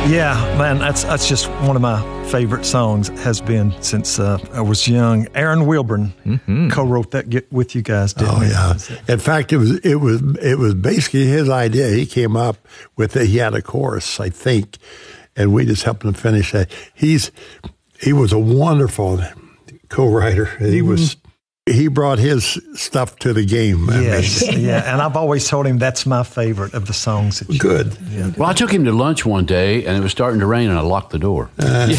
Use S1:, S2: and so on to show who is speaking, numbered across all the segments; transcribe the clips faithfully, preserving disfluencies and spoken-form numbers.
S1: Yeah, man, that's that's just one of my favorite songs. Has been since uh, I was young. Aaron Wilburn mm-hmm. co-wrote that get with you guys. Didn't
S2: oh
S1: he?
S2: yeah. In fact, it was it was it was basically his idea. He came up with it. He had a chorus, I think, and we just helped him finish that. He's he was a wonderful co-writer. He mm-hmm. was. He brought his stuff to the game.
S1: Yes, yeah, and I've always told him that's my favorite of the songs. That you
S2: Good.
S3: Yeah. Well, I took him to lunch one day, and it was starting to rain, and I locked the door. Uh.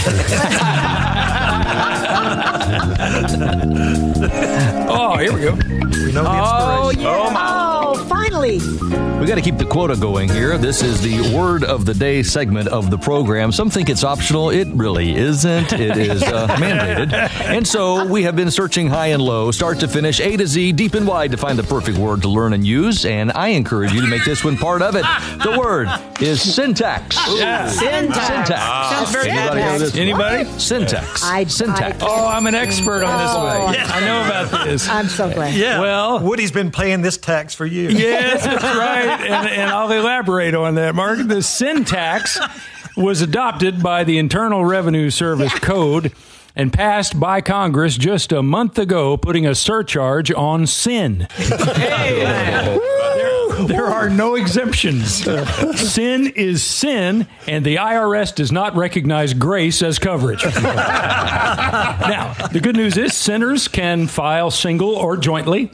S4: Oh, here we go.
S1: We know the
S5: Oh,
S1: inspiration.
S5: yeah. Oh, finally.
S6: We got to keep the quota going here. This is the Word of the Day segment of the program. Some think it's optional. It really isn't. It is uh, mandated. And so we have been searching high and low, start to finish, A to Z, deep and wide to find the perfect word to learn and use. And I encourage you to make this one part of it. The word is syntax.
S4: Yeah.
S5: Syntax.
S6: Syntax.
S5: Sounds very
S6: Anybody know this?
S4: Anybody?
S6: Syntax.
S5: I-
S6: syntax.
S5: I-
S4: Oh, I'm an expert on this
S5: Oh.
S4: one. I know about this.
S5: I'm so glad.
S1: Yeah.
S4: Well-
S1: Woody's been playing this tax for years.
S4: Yes, that's right. And, and I'll elaborate on that, Mark. The syntax was adopted by the Internal Revenue Service Code and passed by Congress just a month ago, putting a surcharge on sin. Hey, there, there are no exemptions. Sin is sin, and the I R S does not recognize grace as coverage. Now, the good news is sinners can file single or jointly.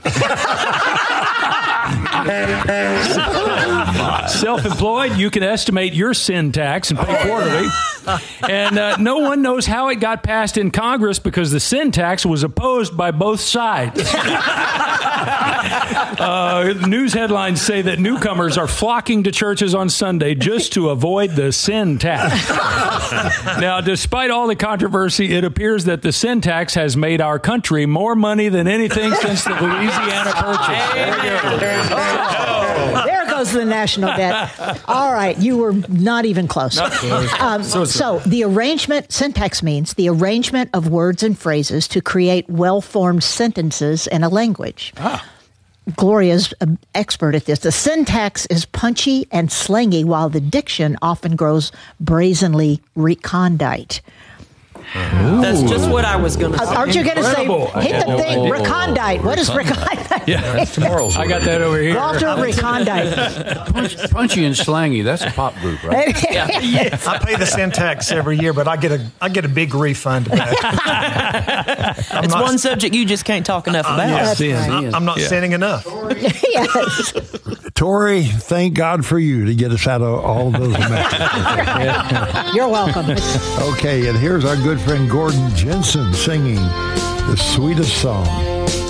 S4: Self-employed, you can estimate your sin tax and pay quarterly. And uh, no one knows how it got passed in Congress because the sin tax was opposed by both sides. uh, news headlines say that newcomers are flocking to churches on Sunday just to avoid the sin tax. Now, despite all the controversy, it appears that the sin tax has made our country more money than anything since the Louisiana Purchase. There you go.
S5: There goes the national debt. All right, you were not even close. Um, so, so the arrangement, syntax means the arrangement of words and phrases to create well-formed sentences in a language. Ah. Gloria's an expert at this. The syntax is punchy and slangy, while the diction often grows brazenly recondite.
S7: Ooh. That's just what I was going to say.
S5: Aren't you going to say, hit the thing,
S6: Oh,
S5: recondite. What is recondite?
S4: Yeah, that's tomorrow's. I got that over here.
S5: Walter Recondite.
S3: Punch, punchy and slangy. That's a pop group, right?
S5: Yeah.
S1: Yes. I pay the syntax every year, but I get a I get a big refund back.
S7: It's not, one subject you just can't talk enough about.
S1: Uh,
S5: That's
S1: yes.
S5: right.
S1: I, I'm not
S4: Yeah.
S1: sinning enough.
S5: Yes.
S2: Tori, thank God for you to get us out of all of those messes.
S5: You're welcome.
S2: Okay, and here's our good friend Gordon Jensen singing the sweetest song.